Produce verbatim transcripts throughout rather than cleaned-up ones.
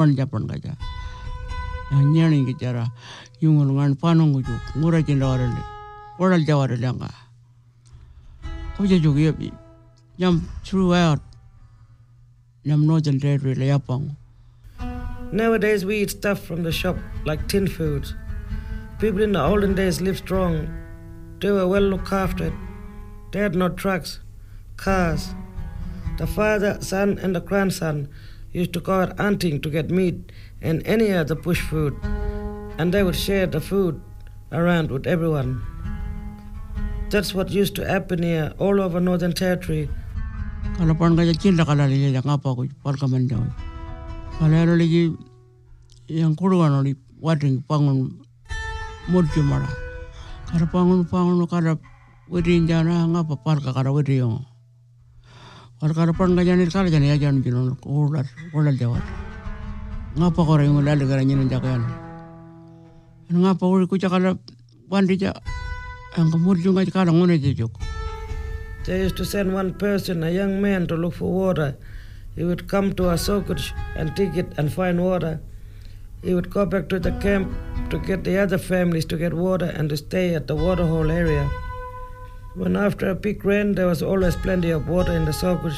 Japan kaja. Nyani kicara yung ngan panong kuju mura jindawar le. Oral jawar langa. Kuja juga ya jam throughout jam Northern Territory le yapang. Nowadays we eat stuff from the shop like tin foods. People in the olden days lived strong. They were well looked after. They had no trucks, cars. The father, son, and the grandson used to go out hunting to get meat and any other bush food, and they would share the food around with everyone. That's what used to happen here all over Northern Territory. Kalau pan kaja cinta kalau lihat yang apa aku parka menjauh. Kalau lagi yang kuruan oli watering pangun murju mara. Kalau pangun pangun kalau wedding jana ngapa parka kalau wedding. Kalau kalau pan kaja ni kalau jana ya jana jino ular ular jawat. Ngapa kau yang ular negara jino jakayan. Ngapa uli kuca kalau wandi ja ang murju ngaji kalau ngone jejuk. They used to send one person, a young man, to look for water. He would come to a socket and dig it and find water. He would go back to the camp to get the other families to get water and to stay at the waterhole area. When after a big rain, there was always plenty of water in the socket.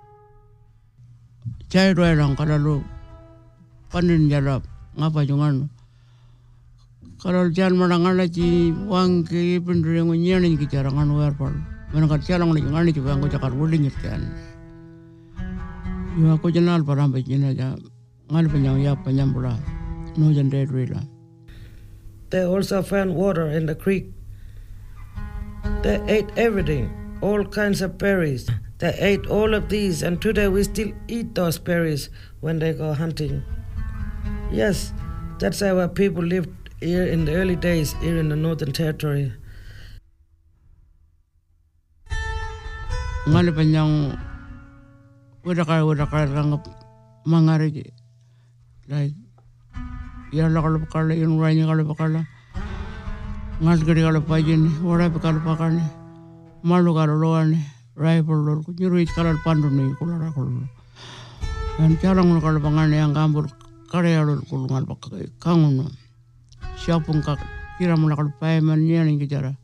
Cai doa orang kalau lu panen jalap ngapa jangan. Kalau jalan marangan lagi wang ke penduduk yang ni kita orang anu erpal. Mana kat jalan lagi ngani juga aku cakap boleh nyertian. Yo aku jenal parang begini aja ngal penyang ya penyang pula. Northern Territory lah. They also found water in the creek. They ate everything, all kinds of berries. They ate all of these, and today we still eat those berries when they go hunting. Yes, that's how our people lived here in the early days here in the Northern Territory. Ngali penyang udah kaya udah kaya ranggap mangari like ya lah kalau pakala yang lainnya kalau pakala ngas gede kalau pajin orang pakala pakala malu kalau loan rifle lor kunyuri kalau pandu nih kular kalau dan jarang kalau pangan yang gambur karya lor kulungan pakai kangun siapun kak kira mula kalau payman nih yang kita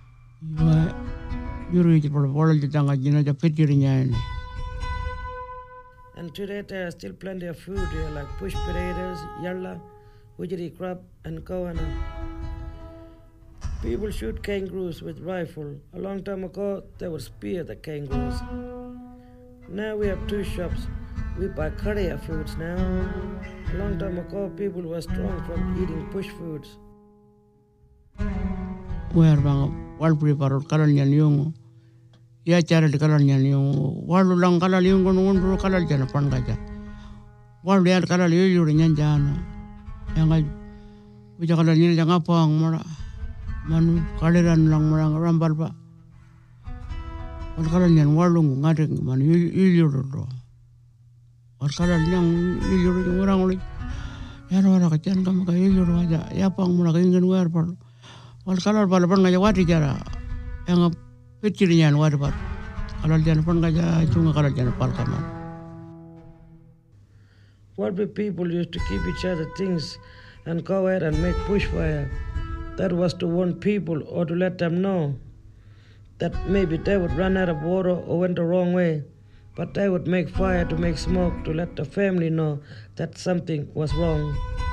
Yuri itu boleh boleh ditangga jenazah petirnya ini. And today there are still plenty of food here like bush potatoes, yalla, wujiri crab, and kawana. People shoot kangaroos with rifle. A long time ago they would spear the kangaroos. Now we have two shops. We buy Korea foods now. A long time ago people were strong from eating bush foods. Where bang wal prepare kalal nyan yung ya cara di kalal nyan yung walu lang kalal yung gunung gunung kalal jana pan kaja walu ya kalal yung yung nyan jana yang ay uja kalal nyan jang apa ang mara manu kaliran lang mara rambal pa wal kalal nyan walu ngadeng manu yung yung do wal kalal nyan yung yung orang ulit ya orang kacian kamu kayu yung aja ya pang mara kaingin wer pa Wal kalau balapan ngaja wadi jara, yang kecilnya wadi pat. Kalau jangan pun ngaja cuma kalau jangan palkaman. What the people used to keep each other things and go out and make bushfire. That was to warn people or to let them know that maybe they would run out of water or went the wrong way. But they would make fire to make smoke to let the family know that something was wrong.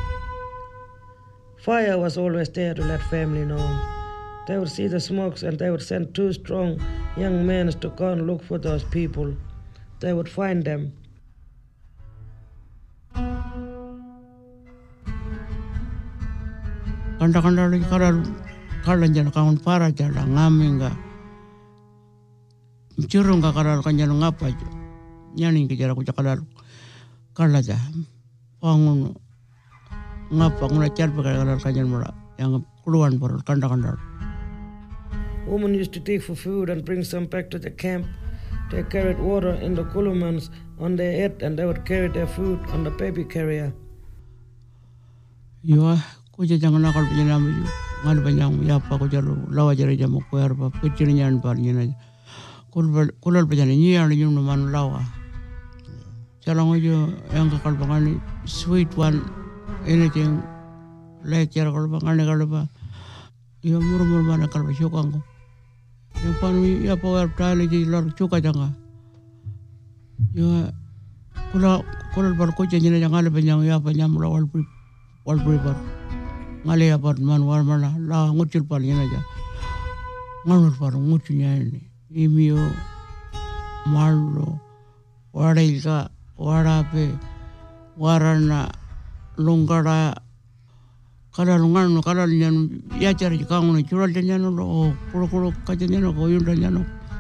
Fire was always there to let family know. They would see the smokes and they would send two strong young men to go and look for those people. They would find them. Kanda-kanda lagi kalau kalau jangan kawan para jalan ngamen ga, curung ga kalau kan jangan ngapa aja, nyani kejar aku cakap kalau aja, pangun ngapa nguna car pakai kalau kan jangan mula yang keluar baru kanda-kanda. Women used to dig for food and bring some back to the camp. They carried water in the kulumans on their head and they would carry their food on the baby carrier. Yo, kuja jangan nakal punya nama ju, ngan banyak ya apa kuja lawa jari jamu kuar apa kecilnya an parnya aja. Kul kulal punya ni yang ni yang mana lawa. Jalan aja yang kakal pangan sweet one, anything like yara kalpa, ngane kalpa. Ia murmur mana kalpa syukango. Yang panu ia power tali di lor cuka janga. Ia kula kula berkucing ni jangan lepas yang ia penyam la wal wal bar. Ngale apa man wal mana la ngucil paling aja. Ngalur paru ngucinya ini. Imio malu warailka warape warana lungkara kada lungan kada nyan ya cari kamu ni curang nyan lo kuro kuro kaca nyan ko yun nyan.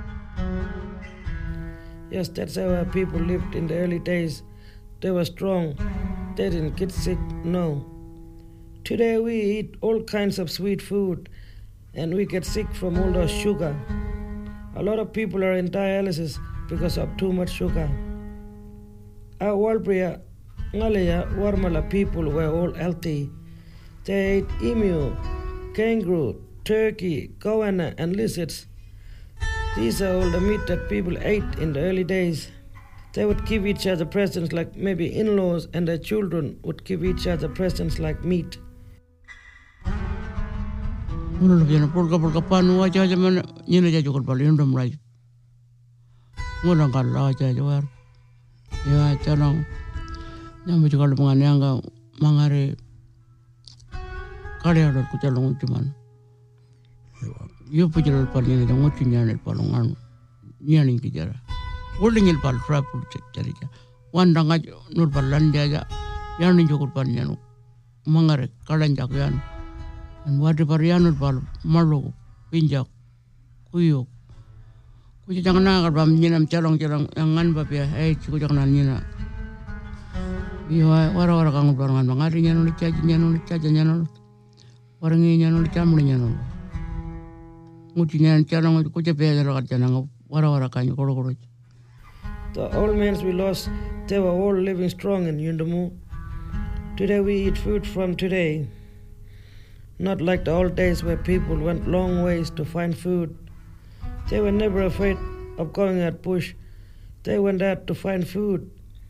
Yes, that's how our people lived in the early days. They were strong. They didn't get sick. No. Today we eat all kinds of sweet food and we get sick from all the sugar. A lot of people are in dialysis because of too much sugar. Our Walbria, Ngalaya, Warmala people were all healthy. They ate emu, kangaroo, turkey, goanna, and lizards. These are all the meat that people ate in the early days. They would give each other presents like maybe in-laws, and their children would give each other presents like meat. Mula jana pulka pulka panu aja aja mana nyina aja jukul paling dom rai. Mula kalau aja aja war. Ya calong, nyampe juga lu menganiang mangare kali ada kucalong cuman. Yo pujilah paling ini jangan cinya ni palongan, nyaning kijara. Uldingil pal frapul cari cari. Wandang aja nur palan dia aja, yang ni jukul paling anu mangare kalan jakian. Dan wadi parianul pal malu pinjak kuyuk kuci jangan nak kalau nyinam calong calong yang ngan bapia eh cukup jangan nyina iya wara wara kangu barangan bangari nyano caci nyano caci nyano warangi nyano camul nyano nguci nyan calong kuci pea jalan jangan wara wara kanyu koro koro. The old men we lost, they were all living strong in Yundamu. Today we eat food from today. Not like the old days where people went long ways to find food. They were never afraid of going out bush. They went out to find food.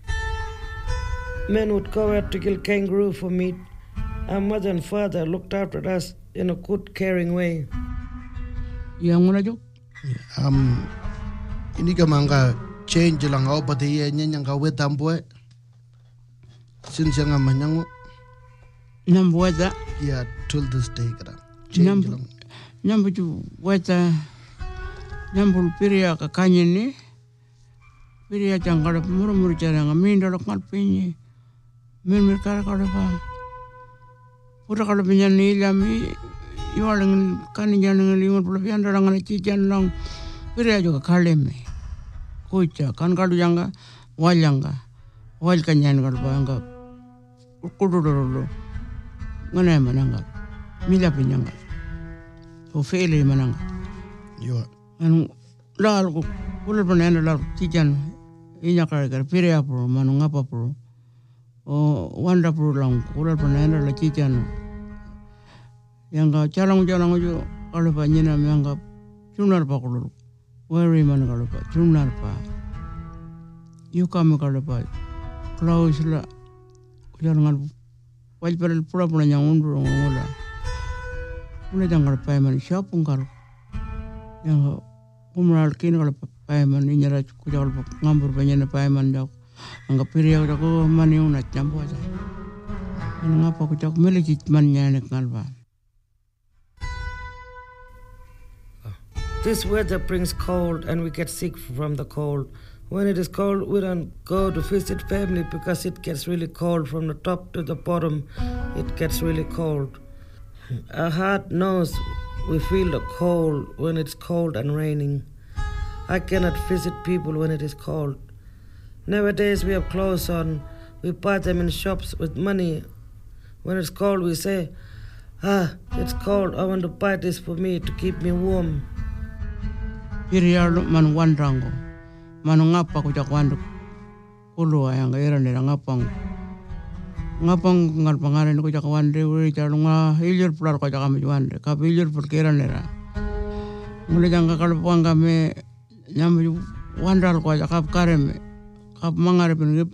Men would go out to kill kangaroo for meat. Our mother and father looked after us in a good, caring way. Yang mana jo? Um, ini kemangga change lang au pati ye nyang kawe tampoe. Sin siang amanyango. Nam buata. Yeah, till this day kada. Nam nam buju buata. Nam bul piria ka kanyeni. Piria jangkar muru muru jarang amin dalam kalpinya. Min min kara kara pa. Pura kara pinjani lami. Iwalang kanin jangan liun pulapian dalam ngana cijan lang. Piria juga kaleme. Kuca kan kalu jangga wajangga. Waj kanyan kara pa angga. Kudu dulu. Mana mananga, mila penyanga, ofele mananga. Yo. Anu lalu kulit penyanga lalu cijan, ini akar akar pire apur, manu ngapa apur, oh wanda apur lang kulit penyanga lalu cijan. Yang kau calang calang aja kalau panjina menganggap cunar pa kulit, wari mana kalau pa cunar pa, yuk kami kalau pa, kalau istilah jalangan wajib pura pura yang undur ngola, mulai jangan payment siapun kalau yang umrah kini kalau payment ini nyara kuda kalau ngambur banyak payment jauh, anggap periak aku mani unat jambu aja, ngapa kuda milik mana nek ngalba. This weather brings cold and we get sick from the cold. When it is cold, we don't go to visit family because it gets really cold from the top to the bottom. It gets really cold. Our heart knows we feel the cold when it's cold and raining. I cannot visit people when it is cold. Nowadays we have clothes on. We buy them in shops with money. When it's cold, we say, ah, it's cold. I want to buy this for me to keep me warm. Irialo man wandrango. Manu ngapa ku jak wandu kulu ayang gaira nera ngapang ngapang ngal pangaren ku jak wande uri jalunga hilir pular ku jak kami wande kap hilir pul kira nera mulai jangka kalau puang kami nyambi wandal ku jak kap kareme kap mangare pun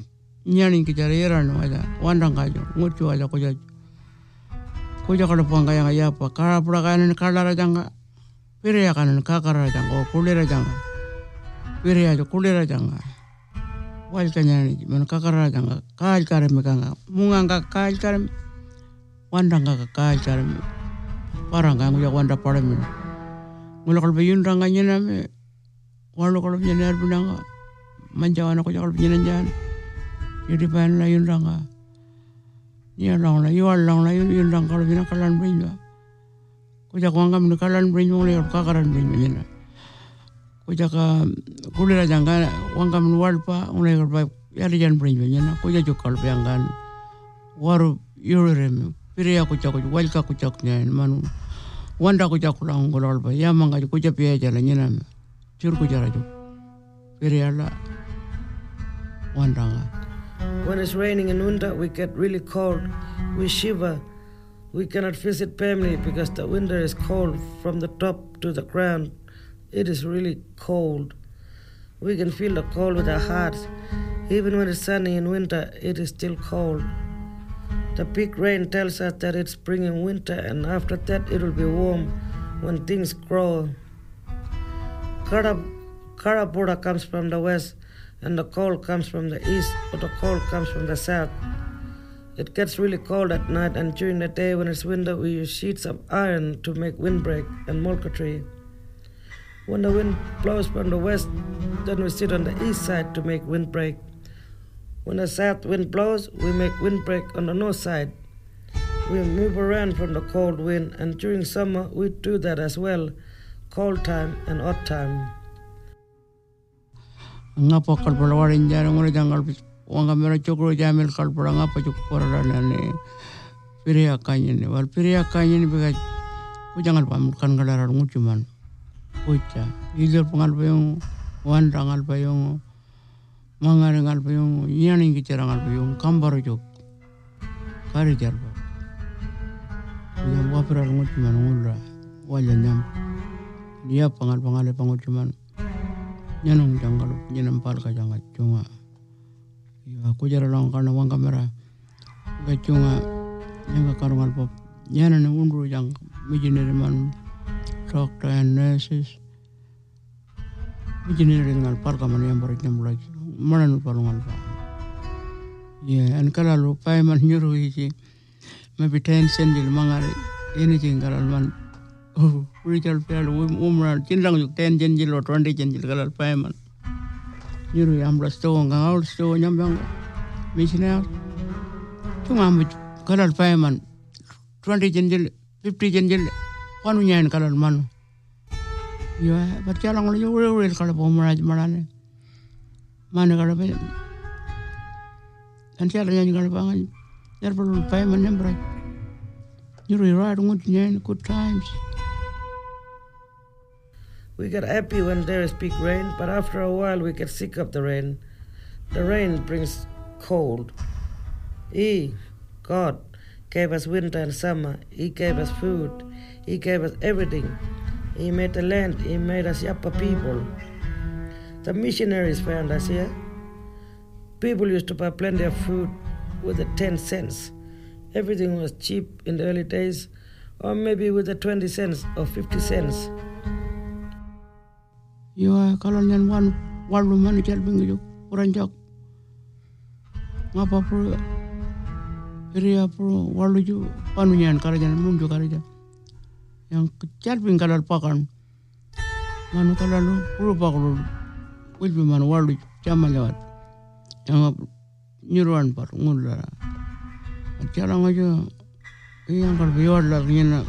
nyani ki jara yerano aja wandang kajo ngucu aja kuja kuja kalau puanga yang ayapa kara pura kanan kalara janga pire ya kanan kakara janga kulera janga pire aja kulera janga wal kanyani man kakara janga kal kare meganga munganga kal kare wandang ka kal kare paranga nguja wanda parame ngula kalau bayundanga nyana me walu kalau nyana arbunanga manjawana kuja kalau nyana jan jadi pan la yundanga ya long la yo long la yundang kalau bina kalan brinja kuja kuangam ni kalan brinja ngule kakaran brinja nyana kuja ka kulira janga wangam ni walpa ngule kalpa yari jan brinja nyana kuja jukal piangan waru yurem piria kuja kuja walka kuja nyana manu wanda kuja kulang ngolpa ya manga kuja pia jala nyana cur kuja rajo piria la wandanga. When it's raining in winter, we get really cold. We shiver. We cannot visit family because the winter is cold from the top to the ground. It is really cold. We can feel the cold with our hearts. Even when it's sunny in winter, it is still cold. The big rain tells us that it's bringing winter, and after that it will be warm when things grow. Karab- Karapura comes from the west, and the cold comes from the east, or the cold comes from the south. It gets really cold at night, and during the day when it's winter, we use sheets of iron to make windbreak and mulcatry. When the wind blows from the west, then we sit on the east side to make windbreak. When the south wind blows, we make windbreak on the north side. We move around from the cold wind, and during summer we do that as well, cold time and odd time. Ngapa kalpala warin jara ngore jangal wanga mera chokro jamel kalpala ngapa chokora nane piria kanyene wal piria kanyene bega ku jangal pam kan galara ngucuman pucha ilir pangal payung wandangal payung mangarengal payung yani kicerangal payung kambaro jok kari jarba yang wapra ngucuman ngula wajan jam dia pangal pangal pangucuman nyanong janggal nyanam pal ka jangga cunga ya aku jara lang kana wang kamera ga cunga nyanga karungal pop nyana ne unru jang mijinere man doctor and nurses mijinere ngal pal ka man yambar nyambula manan palungal pa ya an kala lu pay man nyuru yi maybe ten sendil mangare anything galal man oh Richard Pell umra cinlang yuk ten jenjil or twenty jenjil kalal payman nyuru yambla sto ngal sto nyambang missioner cuma ambil kalal payman twenty jenjil fifty jenjil panu nyain kalal man yo berjalan yo yo kalal umra marane mana kalal pay nanti ada nyanyi kalal pangan jar perlu payman nyambra nyuru ride ngut nyain good times. We get happy when there is big rain, but after a while we get sick of the rain. The rain brings cold. He, God, gave us winter and summer. He gave us food. He gave us everything. He made the land. He made us Yapa people. The missionaries found us here. People used to buy plenty of food with the ten cents. Everything was cheap in the early days, or maybe with the twenty cents or fifty cents. Yo kalau nyan wan walu man kel bingu puranjak ngapa pro ria pro walu ju panu nyan karajan mundu karajan yang kecil bing kalal pakan manu kalalu puru pakulu wujud man walu cama jawat yang nyuruan par ngulara jalan aja yang kalau biar lagi na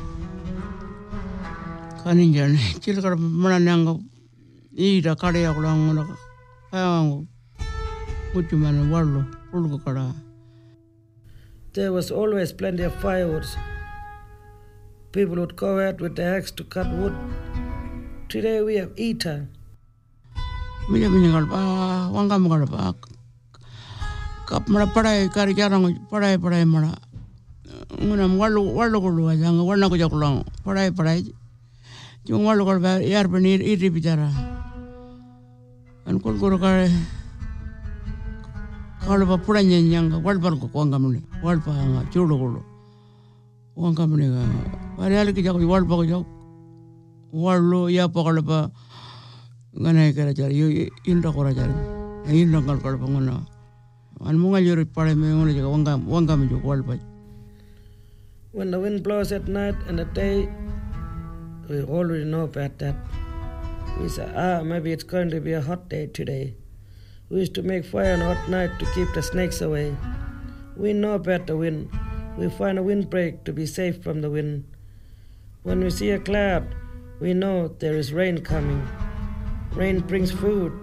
kanin jan cil kalau mana yang ida kare akulang ngona payang kucuman warlo pulko kara. There was always plenty of firewood. People would go out with the axe to cut wood. Today we have heater. Mija mingal pa wanga mingal pa kap mara padai kari jarang padai padai mara ngona warlo warlo kulu aja ngwana ko jakulang padai padai jung warlo kal ba yar penir iri bicara. An kul guru kare kalpa pulanya nyanga walpar ko wangamni walpa nga chulo kulo wangamni ga varial ki jago walpa ko jago wallo ya pakalpa ngana kara jar yo inda kora jar inda kal kalpa ngona an munga yori pare me ngona jago wangam wangam jo walpa. When the wind blows at night and at day, we already know about that. We say, ah, maybe it's going to be a hot day today. We used to make fire on a hot night to keep the snakes away. We know about the wind. We find a windbreak to be safe from the wind. When we see a cloud, we know there is rain coming. Rain brings food.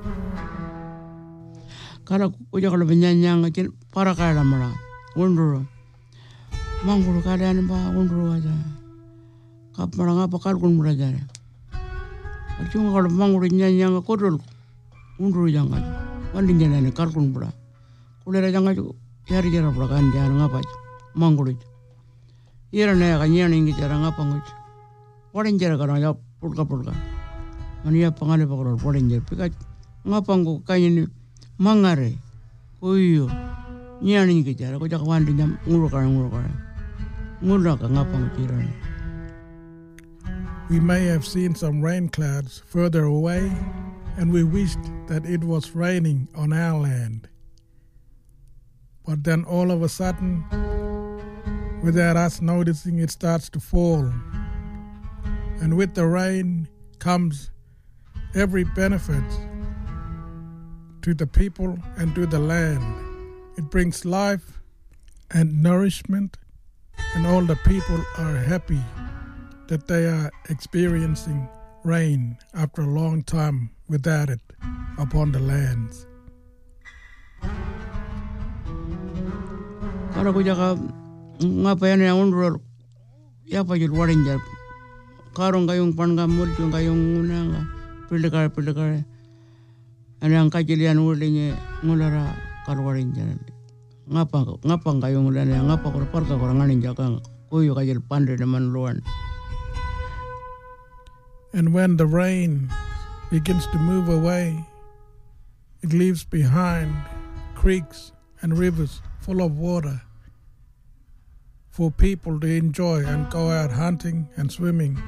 Kala kuja kalau benyanyang kecil para kala mara undur mangkuru kalian ba undur aja kap mara ngapa kalkun mara jare cuma kalau mangkuru nyanyang kodol undur jangan banding jangan kalkun mara kulera jangan tu yari jara mara kan jangan ngapa mangkuru ira naya kan nyanyang jara ngapa nguj orang jara kan aja pulka pulka mania pangale pakorol orang jara pikat ngapa ngu kayaknya mangare kuyo nyani ke cara ko jak wandi nyam nguro kan nguro kan nguro ka ngapang tirani. We may have seen some rain clouds further away and we wished that it was raining on our land. But then all of a sudden, without us noticing, it starts to fall. And with the rain comes every benefit to the people and to the land. It brings life and nourishment, and all the people are happy that they are experiencing rain after a long time without it upon the lands. Kalau ko jaka ngapain yang undur ya pa jul warin jar karong kayong pangam multi kayong unanga pildekar pildekar anang kajilian ulinya ngulara karwarin jalan ngapa ngapa kayong ulan ngapa ko parka koranganin jaka kuyo kajil pande naman luan. And when the rain begins to move away, it leaves behind creeks and rivers full of water for people to enjoy and go out hunting and swimming.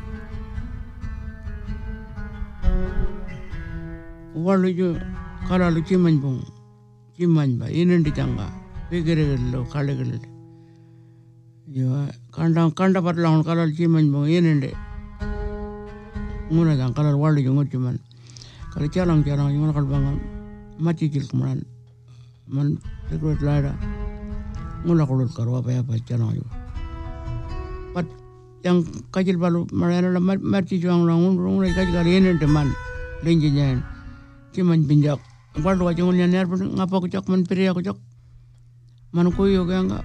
Walu ju kala lu ciman bung ciman ba inen di tangga pegere lo kale gele yo kandang kanda pat lang kala ciman bung inen de nguna jang kala walu ju ngut ciman kala calang calang nguna kal bang mati kil kemaran man sekret lada nguna kulut karwa pa ya pa calang ju pat yang kajil balu marana la mati juang lang nguna kajil kali inen de man lenjenyan ciman pinjak walu aja ngunya ner ngapa ko cak man piri ko cak man ko yo ganga.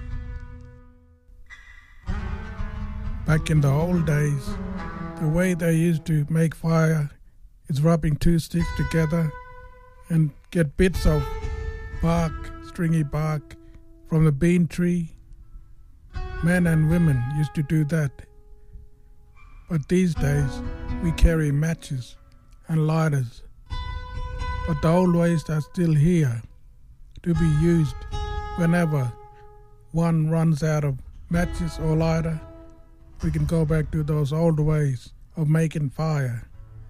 Back in the old days, the way they used to make fire is rubbing two sticks together and get bits of bark, stringy bark from the bean tree. Men and women used to do that. But these days we carry matches and lighters. But the old ways are still here to be used whenever one runs out of matches or lighter. We can go back to those old ways of making fire.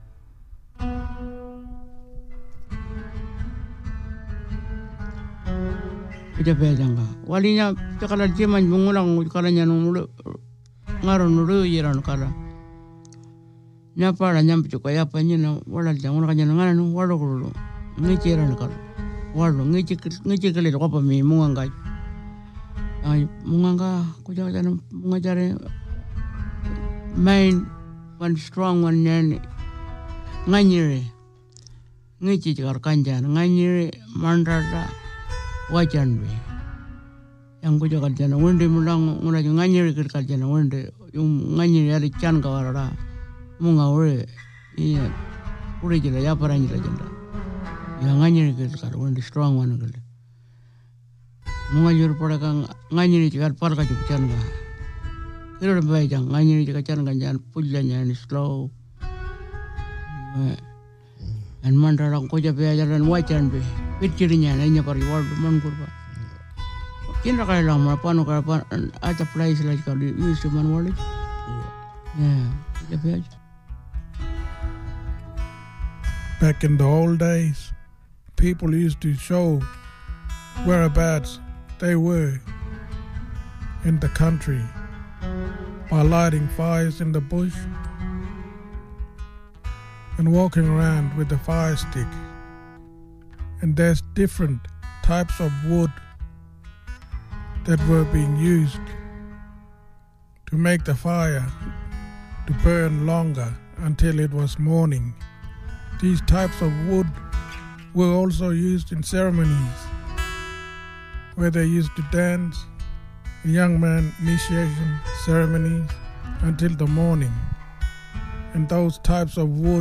Ita pedanga. Walinya cakala ciman bungulang kala nyanung ngaron nulu yiran kala. Nyapa la nyampi cuka ya panyina wala jangun kanya ngana wala kulu. Ngici ran kal, walu ngici ngici kali tu apa mi munganga, ay munganga kuja jangan mungajare main one strong one nyan nganyire ngici cikar kanjan nganyire mandara wajan be, yang kuja kal jangan wende mulang mulai nganyire kal jangan wende yung nganyire ada can kawarada mungawre iya ure jela ya parang jela jela. Yang nganyir ke sekarang, one strong one ke. Mengajur pada kang nganyir cikar par kacu can ga. Kira lebih baik jang nganyir cikar can ga jangan pujiannya ni slow. Dan mandara ko jabe jalan wajan be. Pikirnya nanya pari wal man kurba. kinda kaya lang mo paano kaya pa at a place like ka use to man wallet. Yeah. Yeah. Back in the old days, people used to show whereabouts they were in the country by lighting fires in the bush and walking around with a fire stick. And there's different types of wood that were being used to make the fire to burn longer until it was morning. These types of wood were also used in ceremonies where they used to dance young man initiation ceremonies until the morning. And those types of wood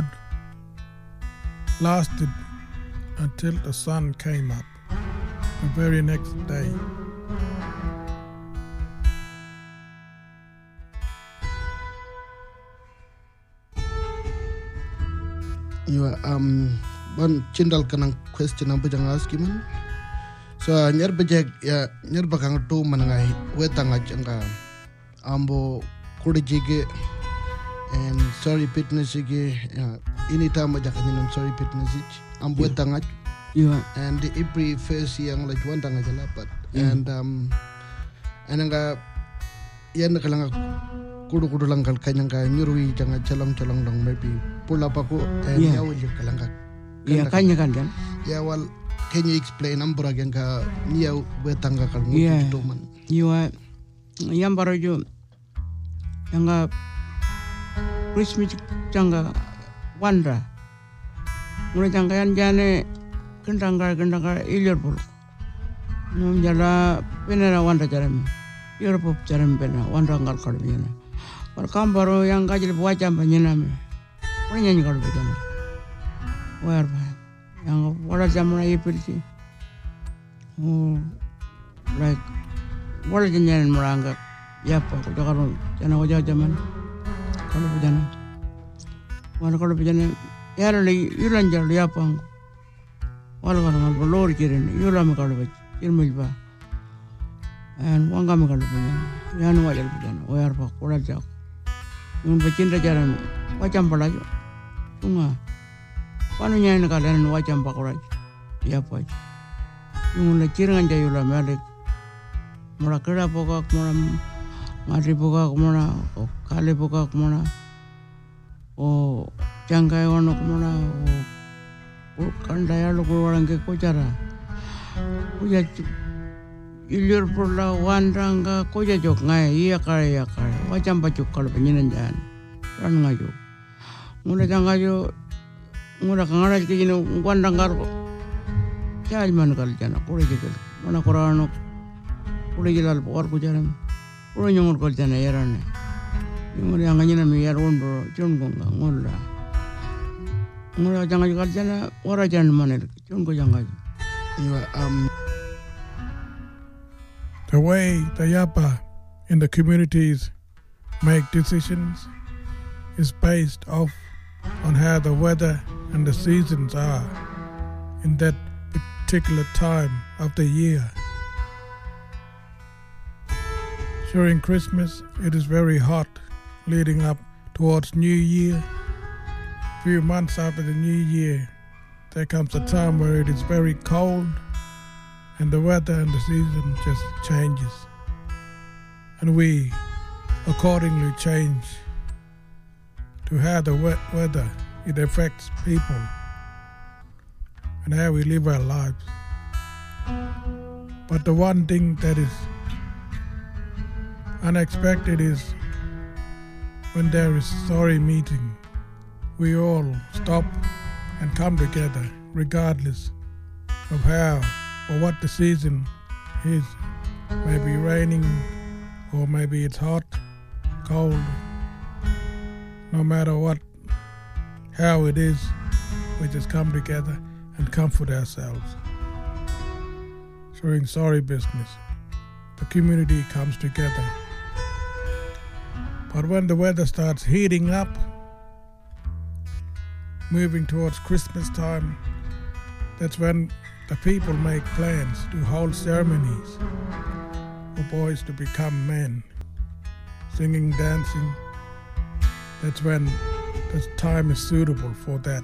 lasted until the sun came up the very next day. You um one chindal kanang question ang bajang aski man. So nyar bajag ya nyar bakang tu manangai wetang ajanga ambo kudijige and sorry fitness ige ini tama jakanin sorry fitness ige ambo wetang aj. Yeah. And the every first yang like one tang ajalapat and um ananga yan kalanga kudu-kudu lang kal kanyang ka nyurui janga calong-calong lang maybe pula pa ko and Yeah. yaw yung kalanga. Yeah, kanya kan kan. Yeah, well, can you explain ang burag yang ka niyaw wetang ka kal Yeah. ngutu man? You are yang baru ju yang ga Christmas janga wanda. Mulai janga yang jane kendanggar kendanggar ilir pul. Nung jala penera wanda jaram. Ilir pul jaram pena wanda ngal kal bina. Perkam baru yang kajil buat jam penyena me. Punya ni kalau begini. Where yang wala jam na ipilti. Oh, like wala jangan merangkak. Ya apa? Kalau kalau jangan wajah zaman. Kalau begini, wala kalau begini, ya lagi yuran jalan ya apa? Wala kalau ngal lor kirin, yuran kalau begini, kirmil ba. And wang kami kalau begini, yang wajah begini, where apa? Kalau jauh. Yung bercinta jalan wajam palaju, tunga. Panu nyanyi kalian wajam pakoraj, ya apa? Yung lekiran jaya ulah malik, mula kera pokak mula mati pokak mula, o kali pokak mula, o jangkai wano mula, o kandaya lu keluaran ke kocara, kuja ilir pula wandanga koja jok ngai iya kare iya kare wajam bacuk kalau penyinan jalan kan ngajo mula jang ngajo mula kangara ke jino wandang karo jal man kal jana kore jekal mana korano kore jelal por ku jaram kore nyongor kal jana yarane mula yang nganyina mi yar wondo jon gonga ngolla mula jang ngajo kal jana ora jan manel jon ko jang ngajo You um The way the Yapa in the communities make decisions is based off on how the weather and the seasons are in that particular time of the year. During Christmas, it is very hot leading up towards New Year. A few months after the New Year, there comes a time where it is very cold and the weather and the season just changes. And we accordingly change to how the wet weather, it affects people and how we live our lives. But the one thing that is unexpected is when there is sorry meeting, we all stop and come together regardless of how or what the season is. Maybe raining, or maybe it's hot, cold. No matter what, how it is, we just come together and comfort ourselves. During sorry business, the community comes together. But when the weather starts heating up, moving towards Christmas time, that's when the people make plans to hold ceremonies for boys to become men. Singing, dancing, that's when the time is suitable for that.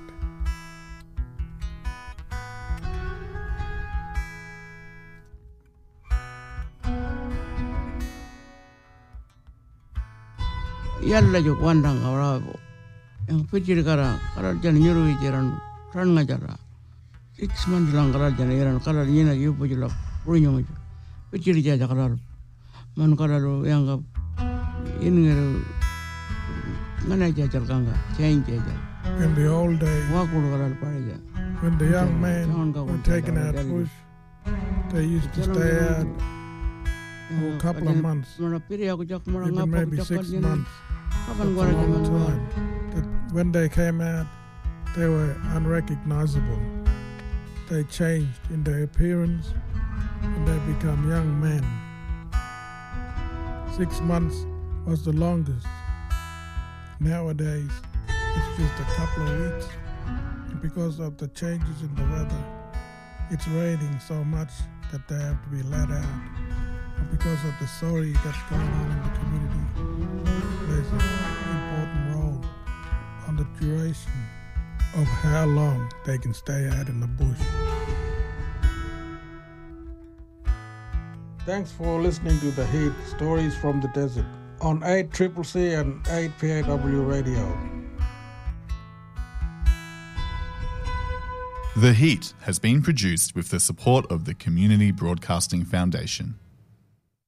Yalla jo kwandang kaurabo. Yang pikir kara kara jan nyuru ijaran ran ngajara. Six months lang kara jan iran kara nyina yupo jula punyong jo. Pikir jaja kara man kara lo yang ka ini ngero ngana jaja kanga change jaja. In the old days, wakulu kara pareja. When the young men were taken out bush, they used to stay out for a couple of months, even maybe six months. That's a long time. That when they came out, they were unrecognizable. They changed in their appearance and they become young men. Six months was the longest. Nowadays, it's just a couple of weeks. And because of the changes in the weather, it's raining so much that they have to be let out. And because of the sorry that's going on in the community, plays an important role on the duration of how long they can stay out in the bush. Thanks for listening to The Heat, Stories from the Desert, on eight C C C and eight P A W Radio. The Heat has been produced with the support of the Community Broadcasting Foundation.